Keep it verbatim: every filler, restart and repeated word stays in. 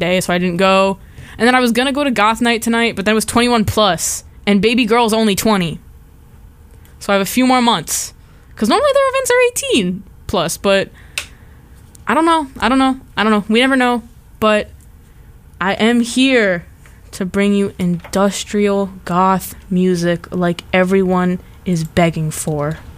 day, so I didn't go. And then I was gonna go to Goth Night tonight, but then it was twenty-one plus, and Baby Girl's only twenty. So I have a few more months. Because normally their events are eighteen plus, but I don't know. I don't know. I don't know. We never know. But I am here to bring you industrial goth music like everyone is begging for.